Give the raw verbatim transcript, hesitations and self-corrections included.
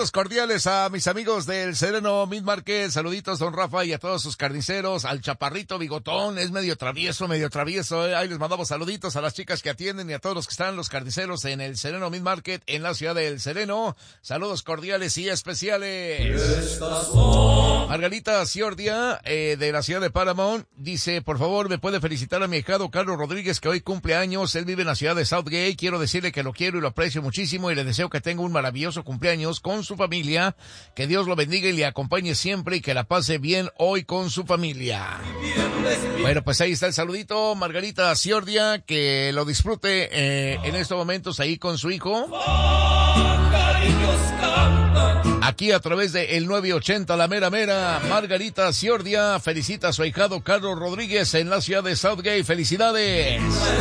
Saluditos cordiales a mis amigos del Sereno Meat Market. Saluditos, don Rafa, y a todos sus carniceros. Al chaparrito bigotón, es medio travieso, medio travieso. Eh. Ahí les mandamos saluditos a las chicas que atienden y a todos los que están, los carniceros en el Sereno Meat Market en la ciudad del Sereno. Saludos cordiales y especiales. Margarita Ciordia, eh, de la ciudad de Paramount, dice, por favor, me puede felicitar a mi hijado Carlos Rodríguez, que hoy cumple años. Él vive en la ciudad de Southgate. Quiero decirle que lo quiero y lo aprecio muchísimo y le deseo que tenga un maravilloso cumpleaños con su familia, que Dios lo bendiga y le acompañe siempre y que la pase bien hoy con su familia. Bueno, pues ahí está el saludito, Margarita Ciordia, que lo disfrute eh, en estos momentos ahí con su hijo. Aquí a través de el nueve ochenta La Mera Mera, Margarita Ciordia felicita a su ahijado Carlos Rodríguez en la ciudad de Southgate. ¡Felicidades!